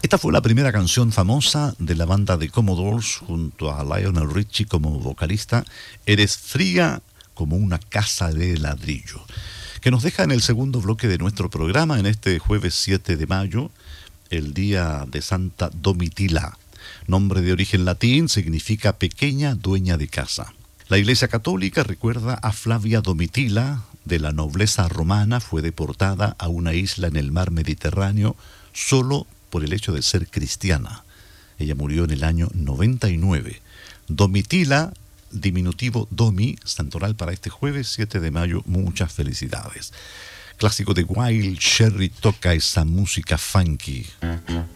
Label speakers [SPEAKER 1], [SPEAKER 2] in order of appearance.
[SPEAKER 1] Esta fue la primera canción famosa de la banda de Commodores junto a Lionel Richie como vocalista. Eres fría como una casa de ladrillo, que nos deja en el segundo bloque de nuestro programa en este jueves 7 de mayo, el día de Santa Domitila. Nombre de origen latín, significa pequeña dueña de casa. La Iglesia Católica recuerda a Flavia Domitila, de la nobleza romana. Fue deportada a una isla en el mar Mediterráneo solo por el hecho de ser cristiana. Ella murió en el año 99. Domitila, diminutivo Domi, santoral para este jueves 7 de mayo. Muchas felicidades. Clásico de Wild Cherry toca esa música funky.